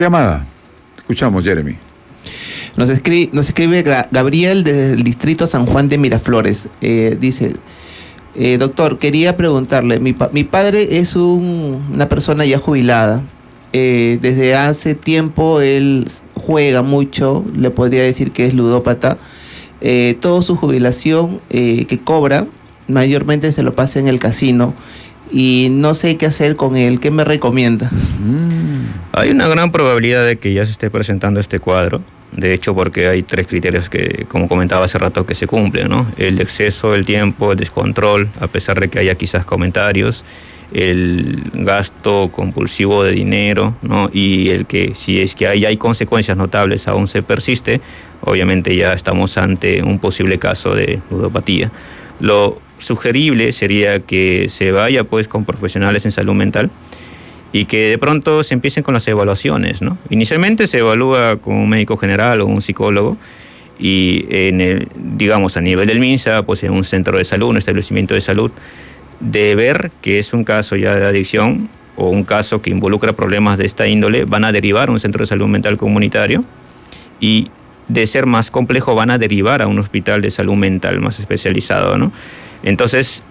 Llamada. Escuchamos, Jeremy. Nos escribe Gabriel desde el distrito San Juan de Miraflores. Dice, doctor, quería preguntarle, mi padre es una persona ya jubilada. Desde hace tiempo él juega mucho, le podría decir que es ludópata. Toda su jubilación que cobra, mayormente se lo pasa en el casino. Y no sé qué hacer con él. ¿Qué me recomienda? Hay una gran probabilidad de que ya se esté presentando este cuadro. De hecho, porque hay 3 criterios que, como comentaba hace rato, que se cumplen, ¿no? El exceso del tiempo, el descontrol, a pesar de que haya quizás comentarios, el gasto compulsivo de dinero, ¿no? Y el que si es que hay consecuencias notables aún se persiste, obviamente ya estamos ante un posible caso de ludopatía. Lo sugerible sería que se vaya pues con profesionales en salud mental y que de pronto se empiecen con las evaluaciones, ¿no? Inicialmente se evalúa con un médico general o un psicólogo y digamos a nivel del MINSA, pues en un centro de salud, un establecimiento de salud, de ver que es un caso ya de adicción o un caso que involucra problemas de esta índole, van a derivar a un centro de salud mental comunitario y de ser más complejo van a derivar a un hospital de salud mental más especializado, ¿no? Entonces,